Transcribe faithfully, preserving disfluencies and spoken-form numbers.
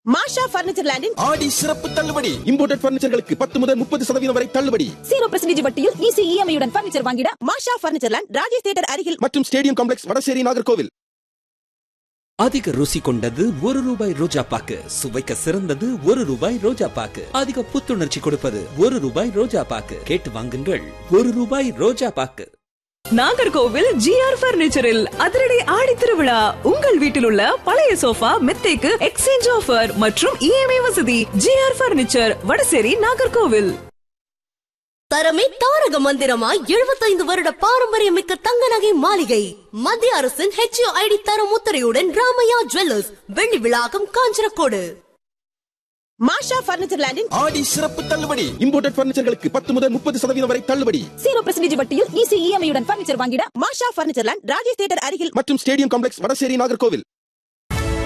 மாஷா furniture லேண்டின் ஆடி சிறப்பு தள்ளுபடி. Imported பர்னிச்சர்களுக்கு பத்து முதல் முப்பது சதவீதம் வரை தள்ளுபடி. ஜீரோ பர்சன்டேஜ் வட்டியில் ஈஸி இஎம்ஐ உடன் பர்னிச்சர் வாங்கிட மாஷா பர்னிச்சர் லேண்ட், ராஜேஷ் தியேட்டர் அருகில் மற்றும் ஸ்டேடியம் காம்ப்ளெக்ஸ், வடசேரி, நாகர்கோவில். அதிக ருசி கொண்டது ஒரு ரூபாய் ரோஜா பாக்கு, சுவைக்க சிறந்தது ஒரு ரூபாய் ரோஜா பாக்கு, அதிக புத்துணர்ச்சி கொடுப்பது ஒரு ரூபாய் ரோஜா பாக்கு. கேட்டு வாங்குங்கள், ஒரு ரூபாய் ரோஜா பாக்கு. நாகர்கோவில் ஜிஆர் பர்னிச்சரில் அதிரடி ஆடி திருவிழா. உங்கள் வீட்டில் உள்ள பழைய சோஃபா மெத்தைக்கு எக்ஸ்சேஞ்ச் ஆஃபர் மற்றும் இஎம்ஐ வசதி. GR furniture, Vadasery, Nagercoil. தரமே தாரக மந்திரமாய் எழுபத்தைந்து வருட பாரம்பரியமிக்க தங்க நகை மாளிகை. மத்திய அரசின் ஹெச்ஓஐடி தர முத்திரையுடன் ராமையா ஜுவல்லர்ஸ், வெள்ளி விழாக்கம், காஞ்சனக்கோடு. மாஷா பர்னிச்சர் லேண்டின் ஆடி சிறப்பு தள்ளுபடி. இம்போர்ட்டட் பர்னிச்சர்களுக்கு பத்து முதல் முப்பது சதவீதம் வரை தள்ளுபடி. ஜீரோ பர்சன்டேஜ் வட்டியில் ஈஸி இஎம்ஐ உடன் பர்னிச்சர் வாங்கிட மாஷா பர்னிச்சர் லேண்ட், ராஜேஷ் தியேட்டர் அருகில் மற்றும் ஸ்டேடியம் காம்ப்ளெக்ஸ், வடசேரி, நாகர்கோவில்.